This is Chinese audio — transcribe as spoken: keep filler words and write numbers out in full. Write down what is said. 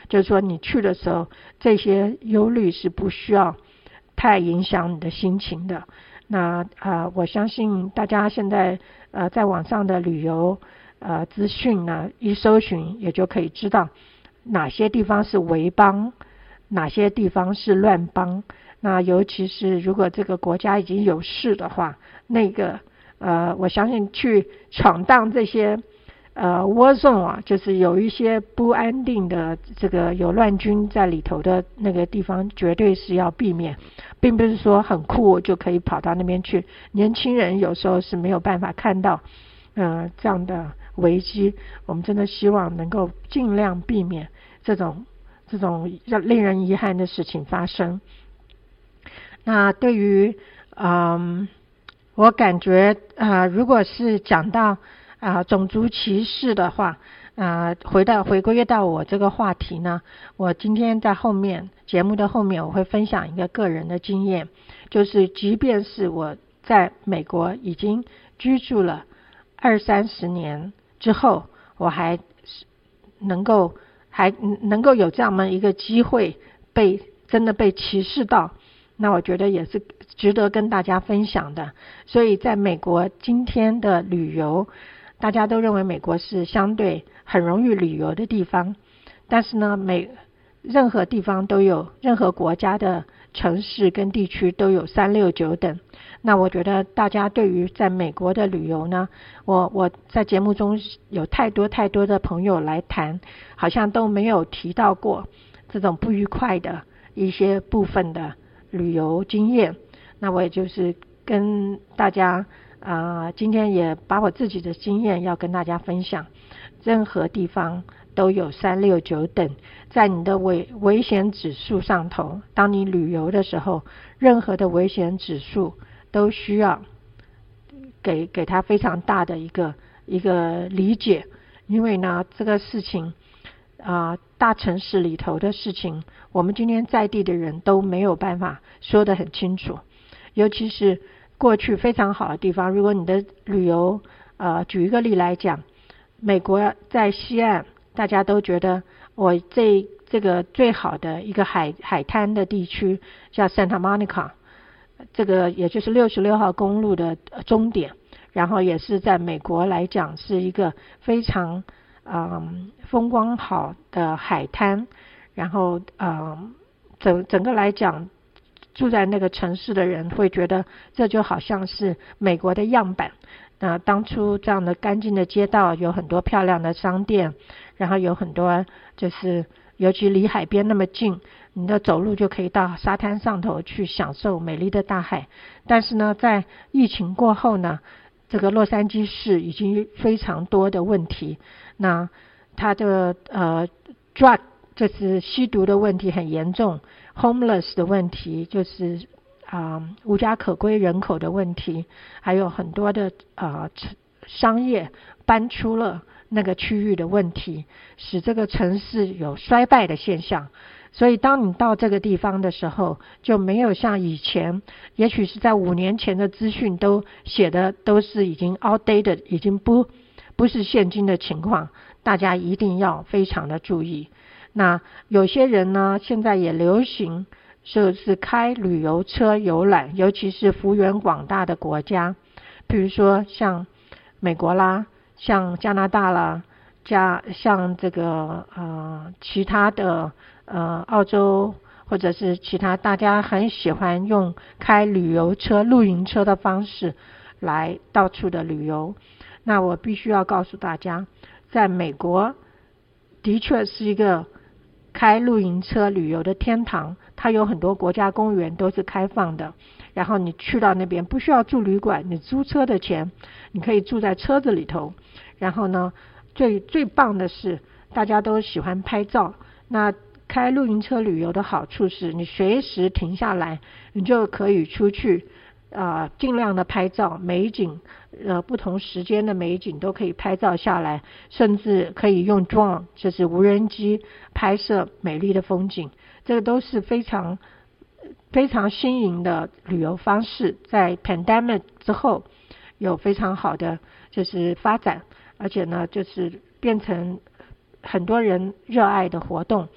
就是说你去的时候，这些忧虑是不需要太影响你的心情的。那呃，我相信大家现在呃在网上的旅游呃资讯呢，一搜寻也就可以知道哪些地方是为邦，哪些地方是乱邦。那尤其是如果这个国家已经有事的话，那个呃，我相信去闯荡这些呃 war zone 啊，就是有一些不安定的这个有乱军在里头的那个地方，绝对是要避免，并不是说很酷就可以跑到那边去。年轻人有时候是没有办法看到呃这样的危机，我们真的希望能够尽量避免这种这种令人遗憾的事情发生。那对于嗯，我感觉啊、呃，如果是讲到啊、呃、种族歧视的话，啊、呃，回到回归到我这个话题呢，我今天在后面节目的后面我会分享一个个人的经验，就是即便是我在美国已经居住了二三十年之后，我还能够还能够有这样的一个机会被真的被歧视到，那我觉得也是值得跟大家分享的。所以在美国今天的旅游，大家都认为美国是相对很容易旅游的地方，但是呢，每任何地方都有，任何国家的城市跟地区都有三六九等。那我觉得大家对于在美国的旅游呢，我我在节目中有太多太多的朋友来谈，好像都没有提到过这种不愉快的一些部分的旅游经验。那我也就是跟大家啊、呃，今天也把我自己的经验要跟大家分享。任何地方都有三六九等，在你的危危险指数上头，当你旅游的时候，任何的危险指数都需要给给他非常大的一个一个理解。因为呢，这个事情啊、呃，大城市里头的事情，我们今天在地的人都没有办法说得很清楚。尤其是过去非常好的地方，如果你的旅游呃，举一个例来讲，美国在西岸，大家都觉得我这这个最好的一个海海滩的地区叫 Santa Monica， 这个也就是六十六号公路的终点，然后也是在美国来讲是一个非常嗯风光好的海滩，然后嗯整整个来讲，住在那个城市的人会觉得这就好像是美国的样板。那当初这样的干净的街道，有很多漂亮的商店，然后有很多就是尤其离海边那么近，你的走路就可以到沙滩上头去享受美丽的大海。但是呢，在疫情过后呢，这个洛杉矶市已经非常多的问题，那它的呃 drug 就是吸毒的问题很严重， homeless 的问题就是啊、呃，无家可归人口的问题，还有很多的呃商业搬出了那个区域的问题，使这个城市有衰败的现象。所以当你到这个地方的时候，就没有像以前，也许是在五年前的资讯都写的都是已经 outdated， 已经不不是现今的情况，大家一定要非常的注意。那有些人呢，现在也流行就是开旅游车游览，尤其是幅员广大的国家，比如说像美国啦，像加拿大啦，加像这个呃其他的呃澳洲，或者是其他大家很喜欢用开旅游车、露营车的方式来到处的旅游。那我必须要告诉大家，在美国的确是一个开露营车旅游的天堂，它有很多国家公园都是开放的，然后你去到那边不需要住旅馆，你租车的钱你可以住在车子里头。然后呢，最最棒的是大家都喜欢拍照，那开露营车旅游的好处是你随时停下来，你就可以出去啊、呃，尽量的拍照，美景呃不同时间的美景都可以拍照下来，甚至可以用 drone 就是无人机拍摄美丽的风景，这个都是非常非常新颖的旅游方式，在 pandemic 之后有非常好的就是发展，而且呢就是变成很多人热爱的活动。